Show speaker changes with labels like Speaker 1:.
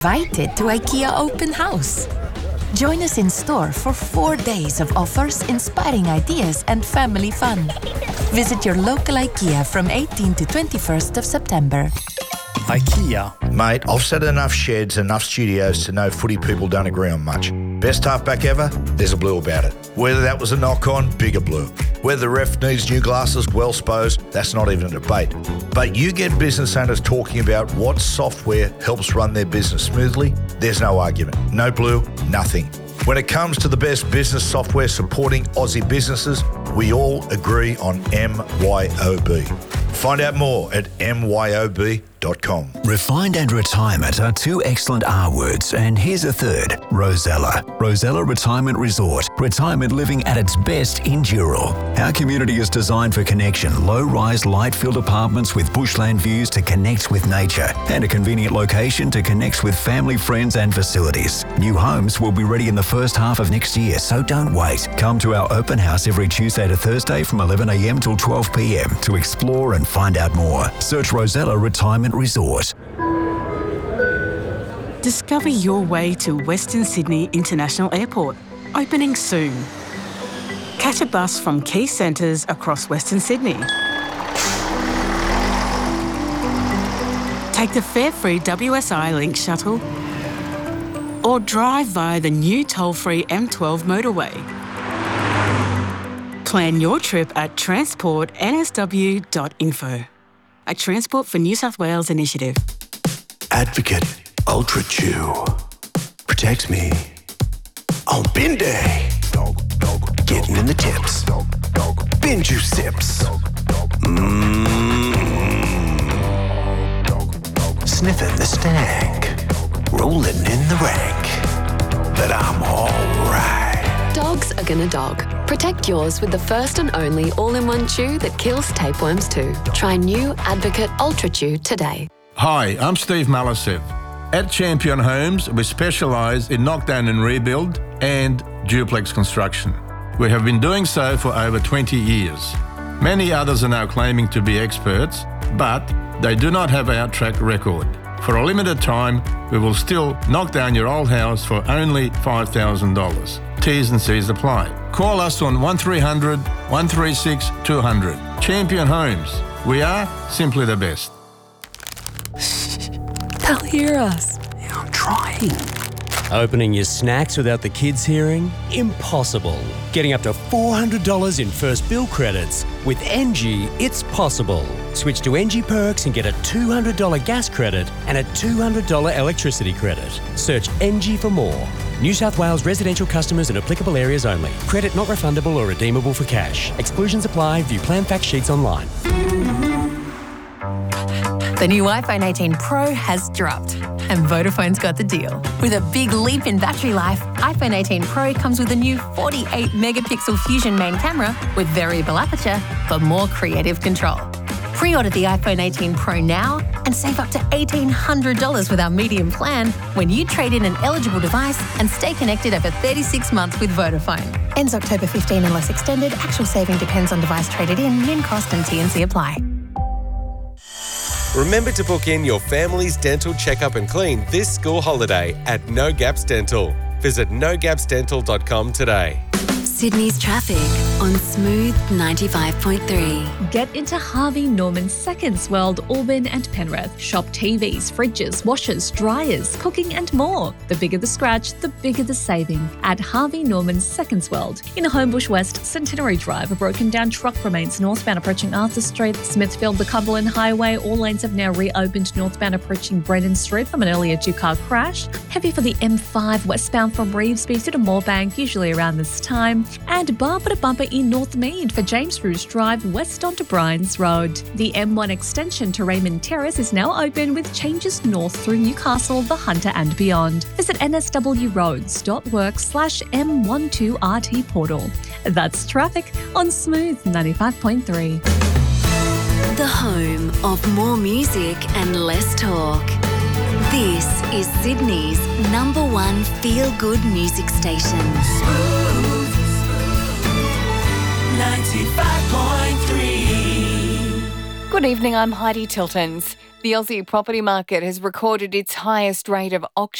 Speaker 1: Invited to IKEA Open House. Join us in store for 4 days of offers, inspiring ideas and family fun. Visit your local IKEA from 18 to 21st of September.
Speaker 2: IKEA.
Speaker 3: Mate, I've sat in enough sheds, enough studios to know footy people don't agree on much. Best halfback ever? There's a blue about it. Whether that was a knock-on, bigger blue. Whether the ref needs new glasses, well sposed, that's not even a debate. But you get business owners talking about what software helps run their business smoothly, there's no argument. No blue, nothing. When it comes to the best business software supporting Aussie businesses, we all agree on MYOB. Find out more at myob.com.
Speaker 4: Refined and retirement are two excellent R words, and here's a third, Rosella. Rosella Retirement Resort. Retirement living at its best in Dural. Our community is designed for connection. Low-rise, light-filled apartments with bushland views to connect with nature, and a convenient location to connect with family, friends and facilities. New homes will be ready in the first half of next year, so don't wait. Come to our open house every Tuesday to Thursday from 11 a.m. till 12 p.m. to explore and find out more. Search Rosella Retirement Resort.
Speaker 5: Discover your way to Western Sydney International Airport, opening soon. Catch a bus from key centres across Western Sydney. Take the fare-free WSI Link shuttle or drive via the new toll-free M12 motorway. Plan your trip at transportnsw.info, a Transport for New South Wales initiative.
Speaker 6: Advocate Ultra Chew protects me on bin day. Getting in the tips. Bin juice sips. Sniffing the stank. Rolling in the rank. But I'm alright.
Speaker 7: Dogs are gonna dog. Protect yours with the first and only all-in-one chew that kills tapeworms too. Try new Advocate Ultra Chew today.
Speaker 8: Hi, I'm Steve Malisev. At Champion Homes, we specialise in knockdown and rebuild and duplex construction. We have been doing so for over 20 years. Many others are now claiming to be experts, but they do not have our track record. For a limited time, we will still knock down your old house for only $5,000. T's and C's apply. Call us on 1300 136 200. Champion Homes. We are simply the best.
Speaker 1: They'll hear us.
Speaker 6: Yeah, I'm trying.
Speaker 2: Opening your snacks without the kids hearing? Impossible. Getting up to $400 in first bill credits. With NG, it's possible. Switch to NG Perks and get a $200 gas credit and a $200 electricity credit. Search NG for more. New South Wales residential customers in applicable areas only. Credit not refundable or redeemable for cash. Exclusions apply. View plan fact sheets online.
Speaker 1: The new iPhone 18 Pro has dropped, and Vodafone's got the deal. With a big leap in battery life, iPhone 18 Pro comes with a new 48-megapixel Fusion main camera with variable aperture for more creative control. Pre-order the iPhone 18 Pro now and save up to $1,800 with our medium plan when you trade in an eligible device and stay connected over 36 months with Vodafone. Ends October 15 unless extended. Actual saving depends on device traded in, min cost and T&C apply.
Speaker 9: Remember to book in your family's dental checkup and clean this school holiday at No Gaps Dental. Visit nogapsdental.com today.
Speaker 7: Sydney's traffic on Smooth 95.3.
Speaker 10: Get into Harvey Norman's Seconds World, Auburn and Penrith. Shop TVs, fridges, washers, dryers, cooking and more. The bigger the scratch, the bigger the saving. At Harvey Norman's Seconds World. In Homebush West, Centenary Drive, a broken down truck remains northbound approaching Arthur Street. Smithfield, the Cumberland Highway, all lanes have now reopened northbound approaching Brennan Street from an earlier two-car crash. Heavy for the M5 westbound from Revesby to Moorebank, usually around this time. And bumper to bumper in North Mead for James Roos Drive west onto Bryans Road. The M1 extension to Raymond Terrace is now open with changes north through Newcastle, the Hunter and beyond. Visit nswroads.work/M12RT portal. That's traffic on Smooth 95.3.
Speaker 7: The home of more music and less talk. This is Sydney's #1 feel-good music station.
Speaker 11: Smooth 95.3.
Speaker 1: Good
Speaker 11: Good evening, I'm Heidi Tiltons. The Aussie property market has recorded its highest rate of auction